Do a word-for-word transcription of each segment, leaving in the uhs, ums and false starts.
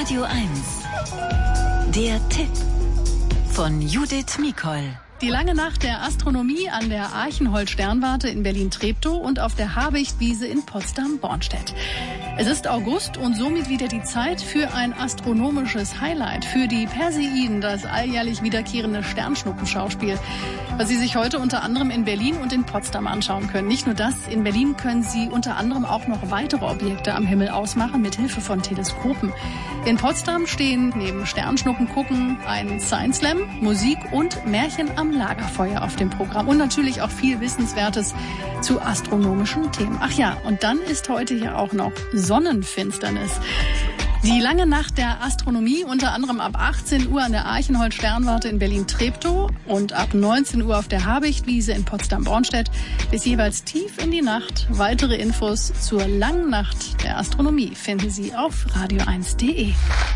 Radio eins. Der Tipp von Judith Mikol. Die lange Nacht der Astronomie an der Archenhold-Sternwarte in Berlin-Treptow und auf der Habichtwiese in Potsdam-Bornstedt. Es ist August und somit wieder die Zeit für ein astronomisches Highlight, für die Perseiden, das alljährlich wiederkehrende Sternschnuppenschauspiel, was Sie sich heute unter anderem in Berlin und in Potsdam anschauen können. Nicht nur das, in Berlin können Sie unter anderem auch noch weitere Objekte am Himmel ausmachen mit Hilfe von Teleskopen. In Potsdam stehen neben Sternschnuppen gucken ein Science Slam, Musik und Märchen am Lagerfeuer auf dem Programm und natürlich auch viel Wissenswertes zu astronomischen Themen. Ach ja, und dann ist heute ja auch noch Sonnenfinsternis. Die lange Nacht der Astronomie, unter anderem ab achtzehn Uhr an der Archenhold-Sternwarte in Berlin-Treptow und ab neunzehn Uhr auf der Habichtwiese in Potsdam-Bornstedt, bis jeweils tief in die Nacht. Weitere Infos zur langen Nacht der Astronomie finden Sie auf radio eins punkt de.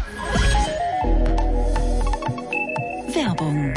Werbung.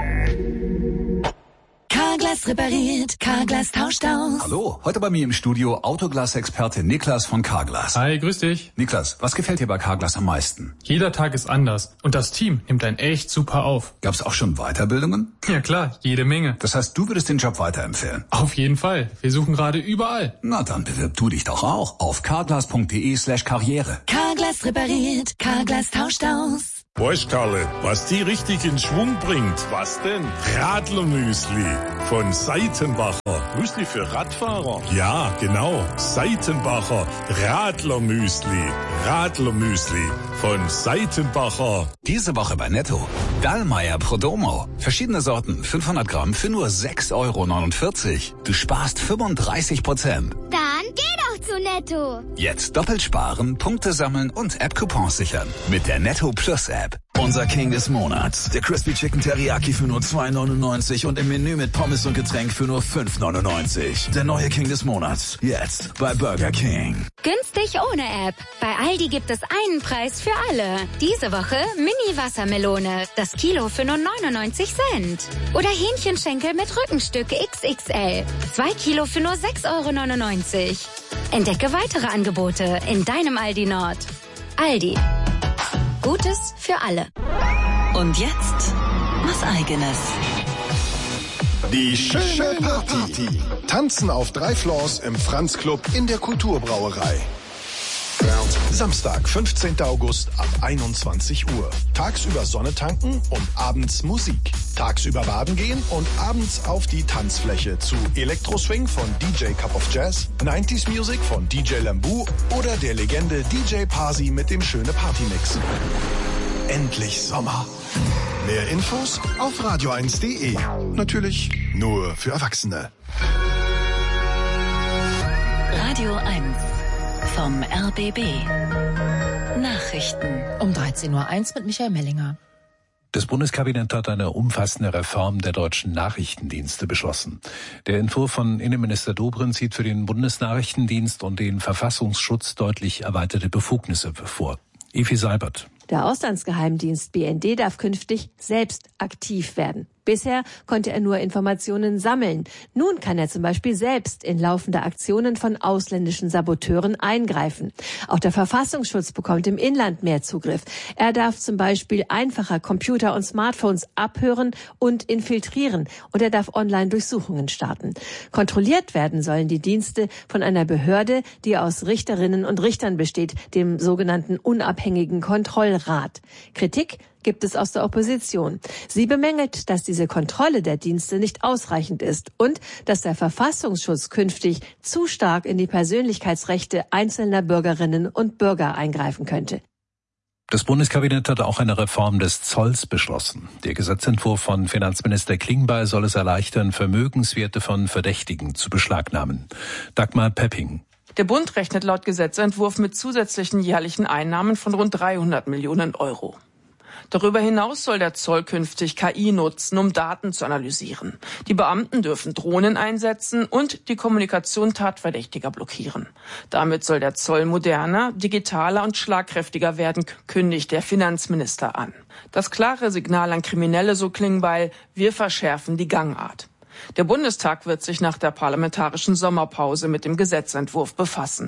Carglass repariert, Carglass tauscht aus. Hallo, heute bei mir im Studio Autoglas-Experte Niklas von Carglass. Hi, grüß dich. Niklas, was gefällt dir bei Carglass am meisten? Jeder Tag ist anders und das Team nimmt einen echt super auf. Gab's auch schon Weiterbildungen? Ja klar, jede Menge. Das heißt, du würdest den Job weiterempfehlen? Auf jeden Fall. Wir suchen gerade überall. Na, dann bewirb du dich doch auch auf carglass.de slash karriere. Carglass repariert, Carglass tauscht aus. Weißt, Karle, was die richtig in Schwung bringt? Was denn? Radlermüsli von Seitenbacher. Müsli für Radfahrer? Ja, genau. Seitenbacher Radlermüsli. Radlermüsli von Seitenbacher. Diese Woche bei Netto. Dallmayr Prodomo. Verschiedene Sorten, fünfhundert Gramm für nur sechs Euro neunundvierzig. Du sparst fünfunddreißig Prozent. Dann geh doch zu Netto. Jetzt doppelt sparen, Punkte sammeln und App-Coupons sichern. Mit der Netto Plus App. Unser King des Monats. Der Crispy Chicken Teriyaki für nur zwei neunundneunzig und im Menü mit Pommes und Getränk für nur fünf neunundneunzig. Der neue King des Monats. Jetzt bei Burger King. Günstig ohne App. Bei Aldi gibt es einen Preis für alle. Diese Woche Mini-Wassermelone. Das Kilo für nur neunundneunzig Cent. Oder Hähnchenschenkel mit Rückenstück X X L. Zwei Kilo für nur sechs Euro neunundneunzig. Entdecke weitere Angebote in deinem Aldi Nord. Aldi. Gutes für alle. Und jetzt was Eigenes. Die schöne Party. Tanzen auf drei Floors im Franz Club in der Kulturbrauerei. Samstag, fünfzehnten August ab einundzwanzig Uhr. Tagsüber Sonne tanken und abends Musik. Tagsüber baden gehen und abends auf die Tanzfläche zu Elektroswing von D J Cup of Jazz, neunziger Music von D J Lambu oder der Legende D J Parsi mit dem schöne Partymix. Endlich Sommer. Mehr Infos auf radio eins punkt de. Natürlich nur für Erwachsene. Radio eins vom R B B. Nachrichten. Um dreizehn Uhr eins mit Michael Mellinger. Das Bundeskabinett hat eine umfassende Reform der deutschen Nachrichtendienste beschlossen. Der Entwurf von Innenminister Dobrindt sieht für den Bundesnachrichtendienst und den Verfassungsschutz deutlich erweiterte Befugnisse vor. Evi Seibert. Der Auslandsgeheimdienst B N D darf künftig selbst aktiv werden. Bisher konnte er nur Informationen sammeln. Nun kann er zum Beispiel selbst in laufende Aktionen von ausländischen Saboteuren eingreifen. Auch der Verfassungsschutz bekommt im Inland mehr Zugriff. Er darf zum Beispiel einfacher Computer und Smartphones abhören und infiltrieren. Und er darf Online-Durchsuchungen starten. Kontrolliert werden sollen die Dienste von einer Behörde, die aus Richterinnen und Richtern besteht, dem sogenannten unabhängigen Kontrollrat. Kritik gibt es aus der Opposition. Sie bemängelt, dass diese Kontrolle der Dienste nicht ausreichend ist und dass der Verfassungsschutz künftig zu stark in die Persönlichkeitsrechte einzelner Bürgerinnen und Bürger eingreifen könnte. Das Bundeskabinett hat auch eine Reform des Zolls beschlossen. Der Gesetzentwurf von Finanzminister Klingbeil soll es erleichtern, Vermögenswerte von Verdächtigen zu beschlagnahmen. Dagmar Pepping. Der Bund rechnet laut Gesetzentwurf mit zusätzlichen jährlichen Einnahmen von rund dreihundert Millionen Euro. Darüber hinaus soll der Zoll künftig K I nutzen, um Daten zu analysieren. Die Beamten dürfen Drohnen einsetzen und die Kommunikation Tatverdächtiger blockieren. Damit soll der Zoll moderner, digitaler und schlagkräftiger werden, kündigt der Finanzminister an. Das klare Signal an Kriminelle, so Klingbeil: wir verschärfen die Gangart. Der Bundestag wird sich nach der parlamentarischen Sommerpause mit dem Gesetzentwurf befassen.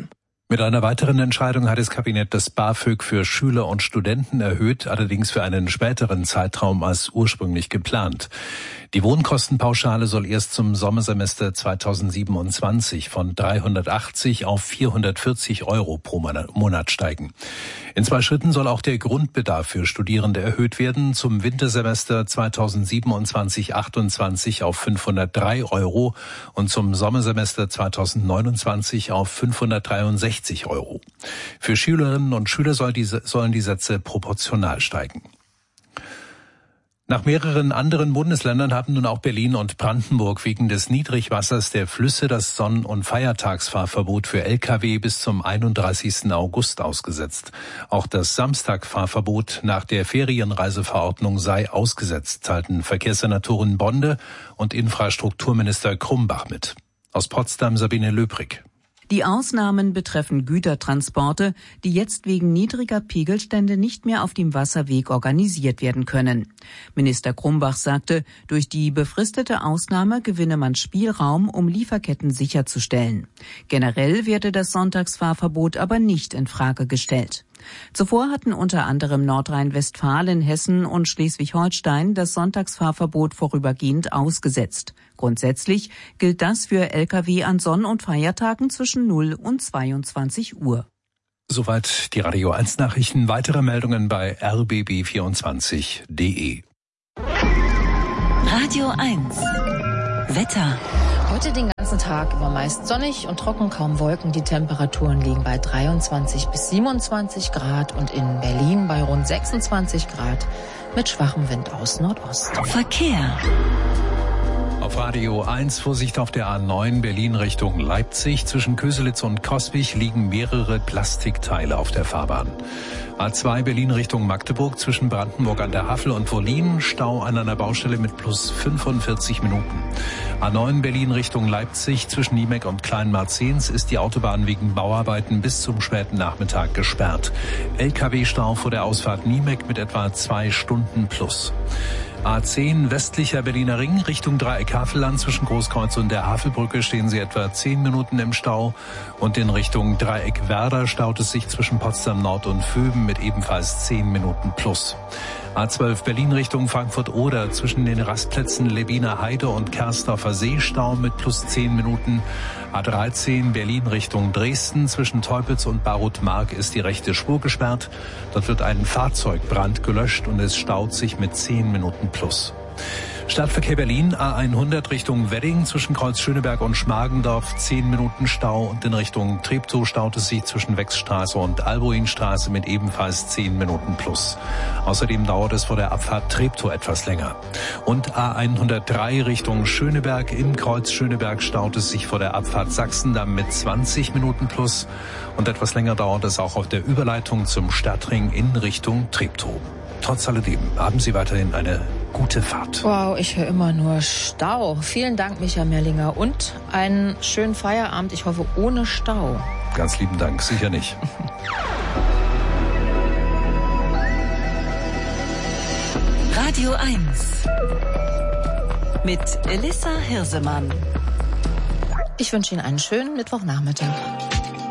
Mit einer weiteren Entscheidung hat das Kabinett das BAföG für Schüler und Studenten erhöht, allerdings für einen späteren Zeitraum als ursprünglich geplant. Die Wohnkostenpauschale soll erst zum Sommersemester zweitausendsiebenundzwanzig von dreihundertachtzig auf vierhundertvierzig Euro pro Monat steigen. In zwei Schritten soll auch der Grundbedarf für Studierende erhöht werden, zum Wintersemester zweitausendsiebenundzwanzig achtundzwanzig auf fünfhundertdrei Euro und zum Sommersemester zweitausendneunundzwanzig auf fünfhundertdreiundsechzig Euro. Für Schülerinnen und Schüler soll diese, sollen die Sätze proportional steigen. Nach mehreren anderen Bundesländern haben nun auch Berlin und Brandenburg wegen des Niedrigwassers der Flüsse das Sonn- und Feiertagsfahrverbot für L K W bis zum einunddreißigsten August ausgesetzt. Auch das Samstagfahrverbot nach der Ferienreiseverordnung sei ausgesetzt, teilten Verkehrssenatorin Bonde und Infrastrukturminister Krumbach mit. Aus Potsdam Sabine Löbrig. Die Ausnahmen betreffen Gütertransporte, die jetzt wegen niedriger Pegelstände nicht mehr auf dem Wasserweg organisiert werden können. Minister Krumbach sagte, durch die befristete Ausnahme gewinne man Spielraum, um Lieferketten sicherzustellen. Generell werde das Sonntagsfahrverbot aber nicht in Frage gestellt. Zuvor hatten unter anderem Nordrhein-Westfalen, Hessen und Schleswig-Holstein das Sonntagsfahrverbot vorübergehend ausgesetzt. Grundsätzlich gilt das für L K W an Sonn- und Feiertagen zwischen null und zweiundzwanzig Uhr. Soweit die Radio eins Nachrichten. Weitere Meldungen bei r b b vierundzwanzig punkt d e. Radio eins. Wetter. Heute den ganzen Tag über meist sonnig und trocken, kaum Wolken. Die Temperaturen liegen bei dreiundzwanzig bis siebenundzwanzig Grad und in Berlin bei rund sechsundzwanzig Grad mit schwachem Wind aus Nordost. Verkehr. Auf Radio eins Vorsicht auf der A neun Berlin Richtung Leipzig. Zwischen Köselitz und Coswig liegen mehrere Plastikteile auf der Fahrbahn. A zwei Berlin Richtung Magdeburg zwischen Brandenburg an der Havel und Wollin. Stau an einer Baustelle mit plus fünfundvierzig Minuten. A neun Berlin Richtung Leipzig zwischen Niemek und Kleinmarzens ist die Autobahn wegen Bauarbeiten bis zum späten Nachmittag gesperrt. L K W-Stau vor der Ausfahrt Niemek mit etwa zwei Stunden plus. A zehn westlicher Berliner Ring Richtung Dreieck Havelland zwischen Großkreuz und der Havelbrücke stehen Sie etwa zehn Minuten im Stau und in Richtung Dreieck Werder staut es sich zwischen Potsdam Nord und Vöben mit ebenfalls zehn Minuten plus. A zwölf Berlin Richtung Frankfurt-Oder zwischen den Rastplätzen Lebiner Heide und Kersdorfer See Stau mit plus zehn Minuten. A dreizehn Berlin Richtung Dresden zwischen Teupitz und Barut-Mark ist die rechte Spur gesperrt. Dort wird ein Fahrzeugbrand gelöscht und es staut sich mit zehn Minuten plus. Stadtverkehr Berlin, A hundert Richtung Wedding zwischen Kreuz Schöneberg und Schmargendorf, zehn Minuten Stau und in Richtung Treptow staut es sich zwischen Wechsstraße und Albuinstraße mit ebenfalls zehn Minuten plus. Außerdem dauert es vor der Abfahrt Treptow etwas länger. Und A hundertdrei Richtung Schöneberg, im Kreuz Schöneberg staut es sich vor der Abfahrt Sachsendamm mit zwanzig Minuten plus und etwas länger dauert es auch auf der Überleitung zum Stadtring in Richtung Treptow. Trotz alledem haben Sie weiterhin eine gute Fahrt. Wow, ich höre immer nur Stau. Vielen Dank, Michael Mellinger. Und einen schönen Feierabend. Ich hoffe, ohne Stau. Ganz lieben Dank, sicher nicht. Radio eins. Mit Elissa Hirsemann. Ich wünsche Ihnen einen schönen Mittwochnachmittag.